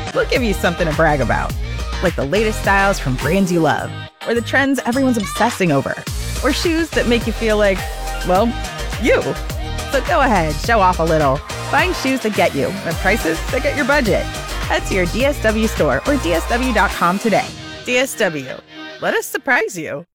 We'll give you something to brag about, like the latest styles from brands you love, or the trends everyone's obsessing over, or shoes that make you feel like, well, you. So go ahead, show off a little. Find shoes that get you at prices that get your budget. Head to your DSW store or DSW.com today. DSW, let us surprise you.